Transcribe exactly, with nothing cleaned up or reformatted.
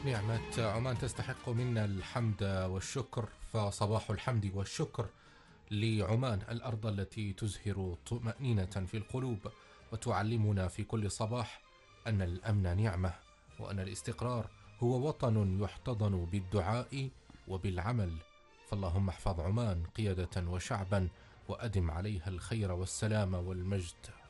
نعمة عمان تستحق منا الحمد والشكر، فصباح الحمد والشكر لعمان، الأرض التي تزهر طمأنينة في القلوب وتعلمنا في كل صباح أن الأمن نعمة، وأن الاستقرار هو وطن يحتضن بالدعاء وبالعمل. فاللهم احفظ عمان قيادة وشعبا، وأدم عليها الخير والسلام والمجد.